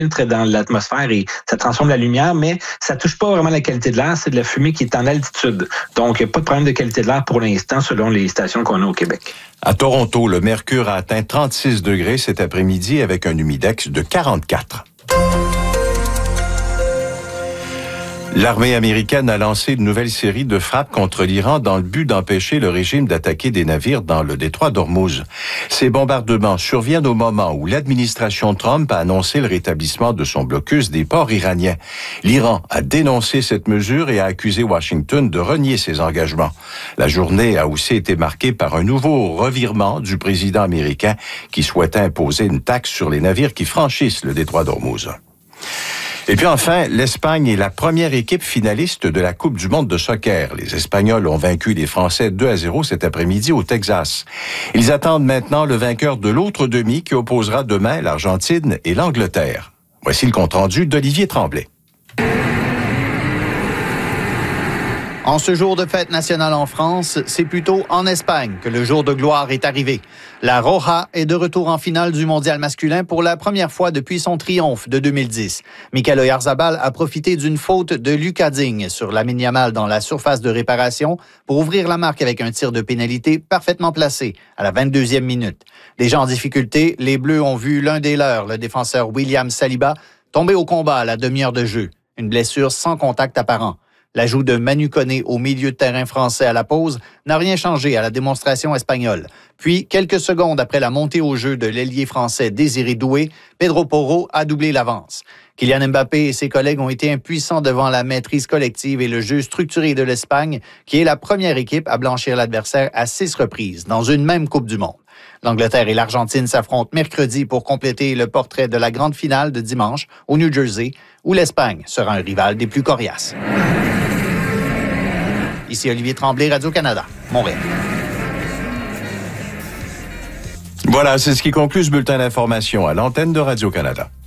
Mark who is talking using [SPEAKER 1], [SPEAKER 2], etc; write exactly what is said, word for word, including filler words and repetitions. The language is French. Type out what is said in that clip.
[SPEAKER 1] filtre dans l'atmosphère et ça transforme la lumière, mais ça touche pas vraiment la qualité de l'air, c'est de la fumée qui est en altitude. Donc, il n'y a pas de problème de qualité de l'air pour l'instant selon les stations qu'on a au Québec.
[SPEAKER 2] À Toronto, le mercure a atteint trente-six degrés cet après-midi avec un humidex de quarante-quatre. L'armée américaine a lancé une nouvelle série de frappes contre l'Iran dans le but d'empêcher le régime d'attaquer des navires dans le détroit d'Ormuz. Ces bombardements surviennent au moment où l'administration Trump a annoncé le rétablissement de son blocus des ports iraniens. L'Iran a dénoncé cette mesure et a accusé Washington de renier ses engagements. La journée a aussi été marquée par un nouveau revirement du président américain qui souhaitait imposer une taxe sur les navires qui franchissent le détroit d'Ormuz. Et puis enfin, l'Espagne est la première équipe finaliste de la Coupe du monde de soccer. Les Espagnols ont vaincu les Français deux à zéro cet après-midi au Texas. Ils attendent maintenant le vainqueur de l'autre demi qui opposera demain l'Argentine et l'Angleterre. Voici le compte-rendu d'Olivier Tremblay.
[SPEAKER 3] En ce jour de fête nationale en France, c'est plutôt en Espagne que le jour de gloire est arrivé. La Roja est de retour en finale du mondial masculin pour la première fois depuis son triomphe de deux mille dix. Mikel Oyarzabal a profité d'une faute de Lucas Digne sur Lamine Yamal dans la surface de réparation pour ouvrir la marque avec un tir de pénalité parfaitement placé à la vingt-deuxième minute. Déjà en difficulté, les Bleus ont vu l'un des leurs, le défenseur William Saliba, tomber au combat à la demi-heure de jeu. Une blessure sans contact apparent. L'ajout de Manu Koné au milieu de terrain français à la pause n'a rien changé à la démonstration espagnole. Puis, quelques secondes après la montée au jeu de l'ailier français Désiré Doué, Pedro Porro a doublé l'avance. Kylian Mbappé et ses collègues ont été impuissants devant la maîtrise collective et le jeu structuré de l'Espagne, qui est la première équipe à blanchir l'adversaire à six reprises dans une même Coupe du monde. L'Angleterre et l'Argentine s'affrontent mercredi pour compléter le portrait de la grande finale de dimanche au New Jersey, où l'Espagne sera un rival des plus coriaces. Ici Olivier Tremblay, Radio-Canada, Montréal.
[SPEAKER 2] Voilà, c'est ce qui conclut ce bulletin d'information à l'antenne de Radio-Canada.